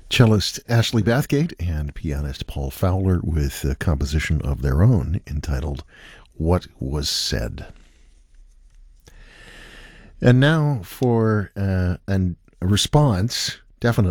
Cellist Ashley Bathgate and pianist Paul Fowler with a composition of their own entitled What Was Said. And now for a response, definitely